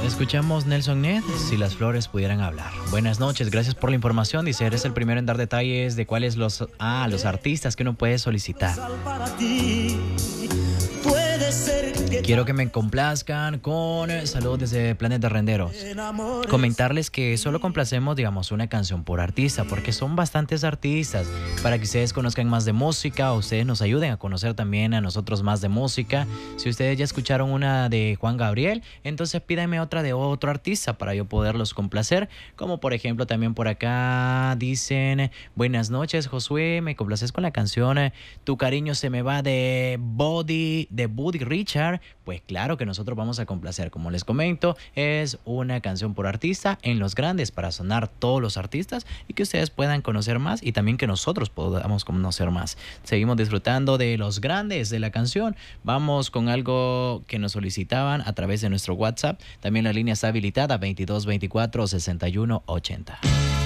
Escuchamos Nelson Ned, Si las flores pudieran hablar. Buenas noches, gracias por la información. Dice, eres el primero en dar detalles de cuáles los artistas que uno puede solicitar. Quiero que me complazcan con saludos desde Planeta Renderos. Comentarles que solo complacemos, digamos, una canción por artista, porque son bastantes artistas, para que ustedes conozcan más de música, o ustedes nos ayuden a conocer también a nosotros más de música. Si ustedes ya escucharon una de Juan Gabriel, entonces pídanme otra de otro artista para yo poderlos complacer, como por ejemplo también por acá dicen, buenas noches Josué, me complaces con la canción Tu cariño se me va de Buddy Richard. Pues claro que nosotros vamos a complacer, como les comento, es una canción por artista en Los Grandes para sonar todos los artistas y que ustedes puedan conocer más y también que nosotros podamos conocer más. Seguimos disfrutando de Los Grandes de la canción. Vamos con algo que nos solicitaban a través de nuestro WhatsApp. También la línea está habilitada 2224 6180.